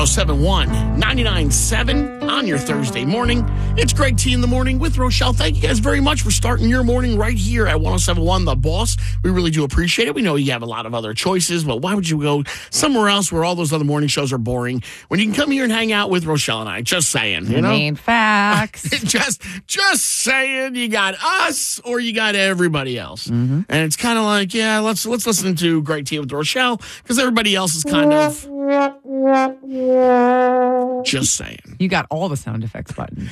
1071, 99.7 on your Thursday morning. It's Greg T in the morning with Rochelle. Thank you guys very much for starting your morning right here at 1071 The Boss. We really do appreciate it. We know you have a lot of other choices, but why would you go somewhere else where all those other morning shows are boring when you can come here and hang out with Rochelle and I? Just saying, you know? Main facts. just saying, you got us or you got everybody else. And it's kind of like, yeah, let's listen to Greg T with Rochelle because everybody else is kind of just saying. You got all the sound effects buttons.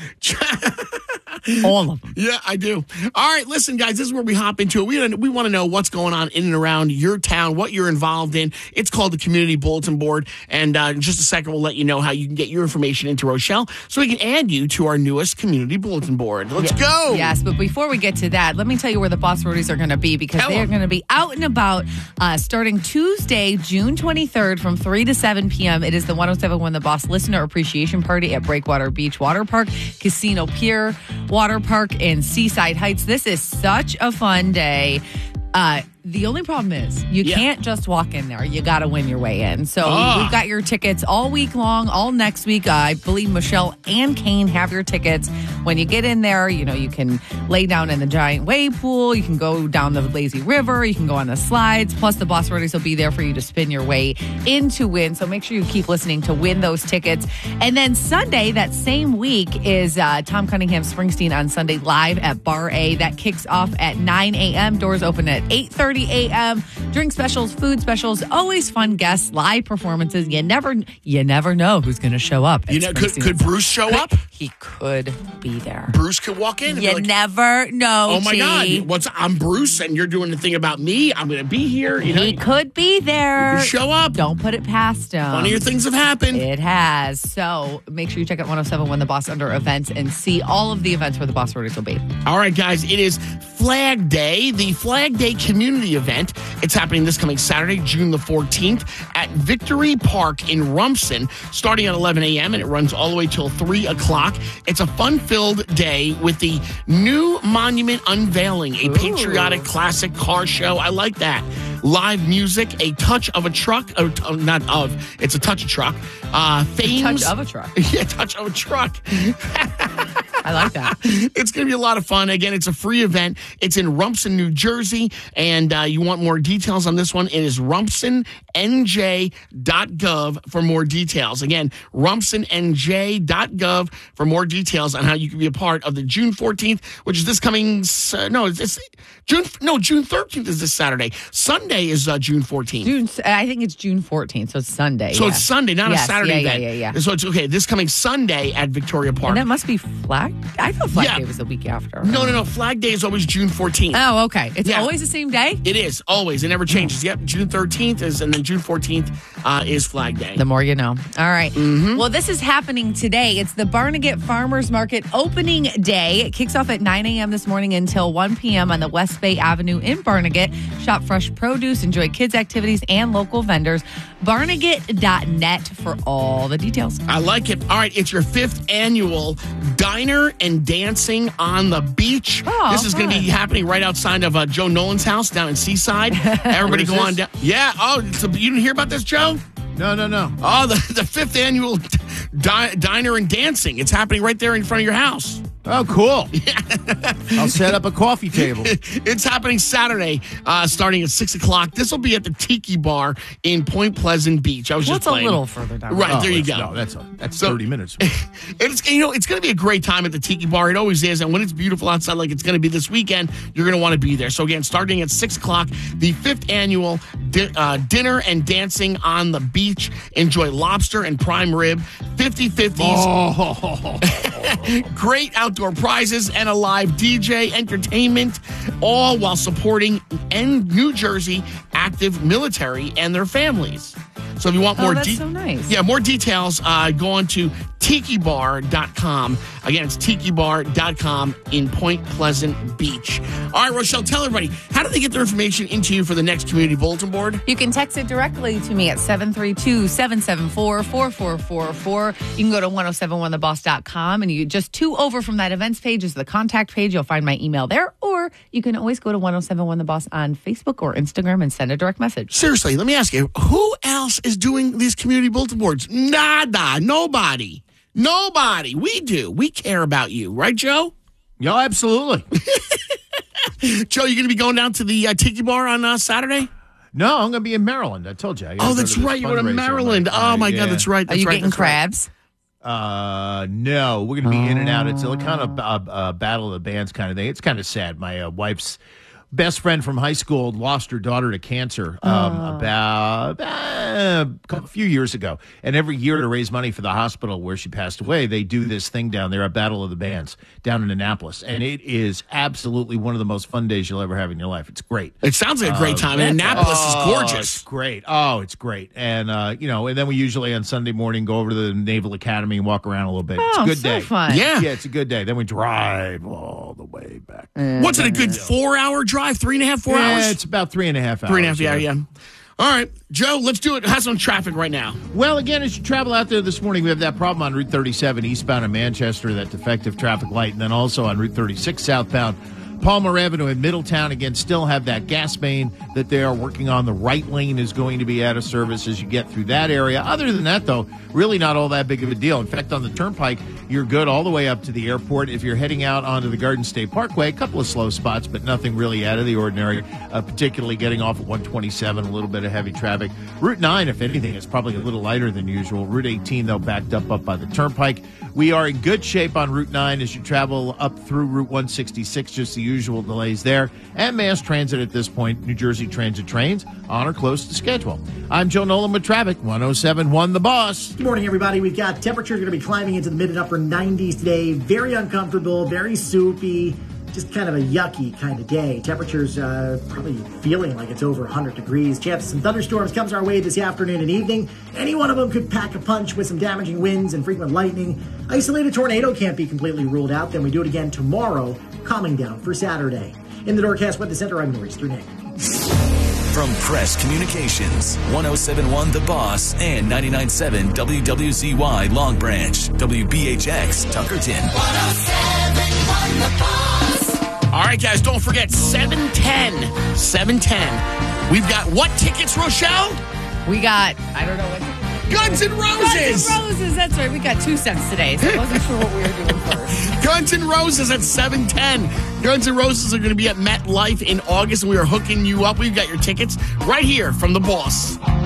All of them. Yeah, I do. All right, listen, guys, this is where we hop into it. We want to know what's going on in and around your town, what you're involved in. It's called the Community Bulletin Board. And in just a second, we'll let you know how you can get your information into Rochelle so we can add you to our newest Community Bulletin Board. Let's go. Yes, but before we get to that, let me tell you where the Boss Roadies are going to be because they are going to be out and about starting Tuesday, June 23rd from 3 to 7 p.m. It is the 1071 The Boss Listener Appreciation Party at Breakwater Beach Water Park, Casino Pier Water Park in Seaside Heights. This is such a fun day. The only problem is you can't just walk in there. You got to win your way in. So we've got your tickets all week long, all next week. I believe Michelle and Kane have your tickets. When you get in there, you know, you can lay down in the giant wave pool. You can go down the lazy river. You can go on the slides. Plus, the Boss Roadies will be there for you to spin your way in to win. So make sure you keep listening to win those tickets. And then Sunday, that same week, is Tom Cunningham Springsteen on Sunday live at Bar A. That kicks off at 9 a.m. Doors open at 8:30 a.m. Drink specials, food specials, always fun guests, live performances. You never know who's going to show up. You know, could Bruce show up? He could be there. Bruce could walk in. And you never know. Oh my God! I'm Bruce, and you're doing the thing about me. I'm going to be here. You know, he could be there. Show up. Don't put it past him. Funnier things have happened. It has. So make sure you check out 1071 The Boss under events and see all of the events where the Boss Roadies will be. All right, guys. It is Flag Day, the Flag Day community event. It's happening this coming Saturday, June the 14th at Victory Park in Rumson, starting at 11 a.m. and it runs all the way till 3 o'clock. It's a fun-filled day with the new monument unveiling, a patriotic classic car show. I like that. Live music, a touch of a truck. It's a touch of truck. Touch of a truck. Yeah, touch of a truck. I like that. It's going to be a lot of fun. Again, it's a free event. It's in Rumson, New Jersey. And you want more details on this one, it is rumsonnj.gov for more details. Again, rumsonnj.gov for more details on how you can be a part of the June 14th, which is this coming, June 13th is this Saturday. Sunday is June 14th. I think it's June 14th, so it's Sunday. So it's Sunday, not a Saturday event. Yeah. So it's okay. This coming Sunday at Victoria Park. And that must be Flag? I thought Flag Day was the week after. No. Flag Day is always June 14th. Oh, okay. It's always the same day? It is, always. It never changes. Yep, June 13th is, and then June 14th is Flag Day. The more you know. All right. Well, this is happening today. It's the Barnegat Farmers Market opening day. It kicks off at 9 a.m. this morning until 1 p.m. on the West Bay Avenue in Barnegat. Shop fresh produce, enjoy kids' activities, and local vendors. Barnegat.net for all the details. I like it. All right, it's your 5th annual Diner and Dancing on the Beach. This is going to be happening right outside of Joe Nolan's house down in Seaside. Everybody go on down. Yeah. Oh, you didn't hear about this, Joe? No. Oh, the 5th annual Diner and Dancing. It's happening right there in front of your house. Oh, cool. I'll set up a coffee table. It's happening Saturday, starting at 6 o'clock. This will be at the Tiki Bar in Point Pleasant Beach. I was just playing. A little further down. Right, there you go. No, that's 30 minutes. It's going to be a great time at the Tiki Bar. It always is. And when it's beautiful outside like it's going to be this weekend, you're going to want to be there. So again, starting at 6 o'clock, the 5th annual Dinner and Dancing on the Beach. Enjoy lobster and prime rib, 50/50s. Oh. Great outdoor prizes and a live DJ, entertainment, all while supporting New Jersey active military and their families. So if you want more so nice. more details, go on to tikibar.com. Again, it's tikibar.com in Point Pleasant Beach. All right, Rochelle, tell everybody, how do they get their information into you for the next community bulletin board? You can text it directly to me at 732-774-4444. You can go to 1071theboss.com, and you just 2 over from that events page is the contact page. You'll find my email there, or you can always go to 1071 The Boss on Facebook or Instagram and send a direct message. Seriously, let me ask you, who else is doing these community bulletin boards? Nada. Nobody. We do. We care about you. Right, Joe? Yeah, absolutely. Joe, you going to be going down to the Tiki Bar on Saturday? No, I'm going to be in Maryland. I told you. Oh, that's right. You're going to Maryland. Oh, my God. That's right. Are you getting crabs? No, we're going to be in and out. It's a kind of battle of the bands kind of thing. It's kind of sad. My wife's best friend from high school lost her daughter to cancer about a few years ago. And every year to raise money for the hospital where she passed away, they do this thing down there, a Battle of the Bands, down in Annapolis. And it is absolutely one of the most fun days you'll ever have in your life. It's great. It sounds like a great time. And Annapolis is gorgeous. It's great. Oh, it's great. And, and then we usually on Sunday morning go over to the Naval Academy and walk around a little bit. It's a good day. Fun. Yeah, it's a good day. Then we drive all the way back. What's it, a good 4-hour drive? 3.5, 4 hours? Yeah, it's about 3.5 hours. 3.5 hours, yeah. All right, Joe, let's do it. How's some traffic right now? Well, again, as you travel out there this morning, we have that problem on Route 37 eastbound in Manchester, that defective traffic light, and then also on Route 36 southbound. Palmer Avenue in Middletown, again, still have that gas main that they are working on. The right lane is going to be out of service as you get through that area. Other than that, though, really not all that big of a deal. In fact, on the Turnpike, you're good all the way up to the airport. If you're heading out onto the Garden State Parkway, a couple of slow spots, but nothing really out of the ordinary, particularly getting off at 127, a little bit of heavy traffic. Route 9, if anything, is probably a little lighter than usual. Route 18, though, backed up by the Turnpike. We are in good shape on Route 9 as you travel up through Route 166, just the usual delays there. And mass transit at this point, New Jersey Transit trains on or close to schedule. I'm Joe Nolan with traffic, 107.1 The Boss. Good morning, everybody. We've got temperatures going to be climbing into the mid and upper 90s today. Very uncomfortable, very soupy, just kind of a yucky kind of day. Temperatures probably feeling like it's over 100 degrees. Chance of some thunderstorms comes our way this afternoon and evening. Any one of them could pack a punch with some damaging winds and frequent lightning. Isolated tornado can't be completely ruled out. Then we do it again tomorrow, calming down for Saturday. In the Doorcast Weather Center, I'm Maurice Through Nick. From Press Communications, 107.1 The Boss and 99.7 WWZY Long Branch, WBHX Tuckerton. 107.1 The Boss. All right, guys, don't forget 710. 710. We've got what tickets, Rochelle? We got, I don't know what. Guns N' Roses. Guns N' Roses, that's right. We got 2 cents today, so I wasn't sure what we were doing first. Guns N' Roses at 710. Guns N' Roses are going to be at MetLife in August, and we are hooking you up. We've got your tickets right here from The Boss.